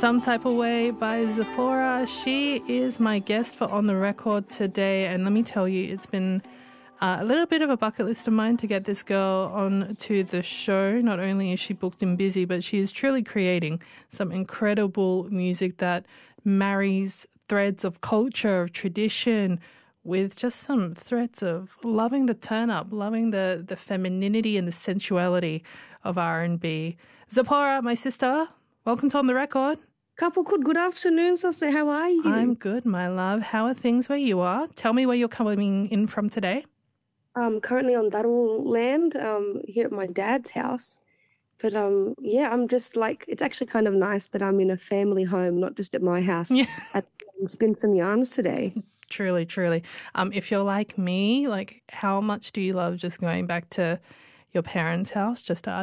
Some Type of Way by Zipporah. She is my guest for On The Record today, and let me tell you, it's been a little bit of a bucket list of mine to get this girl on to the show. Not only is she booked and busy, but she is truly creating some incredible music that marries threads of culture, of tradition, with just some threads of loving the turn-up, loving the femininity and the sensuality of R&B. Zipporah, my sister, welcome to On The Record. Couple good afternoon, Saucy. How are you? I'm good, my love. How are things where you are? Tell me where you're coming in from today. I'm currently on Darul land, here at my dad's house. But yeah, I'm just like, it's actually kind of nice that I'm in a family home, not just at my house. Yeah. At Spin Some Yarns today. Truly, truly. If you're like me, like how much do you love just going back to your parents' house just to